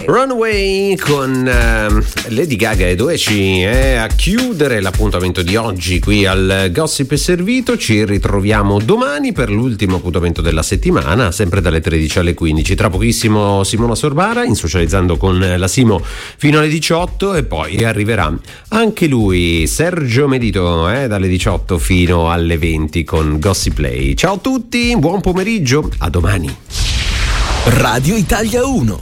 Runaway con Lady Gaga e Doechii a chiudere l'appuntamento di oggi qui al Gossip e Servito. Ci ritroviamo domani per l'ultimo appuntamento della settimana, sempre dalle 13 alle 15. Tra pochissimo Simona Sorbara in Socializzando con la Simo fino alle 18 e poi arriverà anche lui, Sergio Medito, dalle 18 fino alle 20 con Gossip Play. Ciao a tutti, buon pomeriggio, a domani. Radio Italia 1.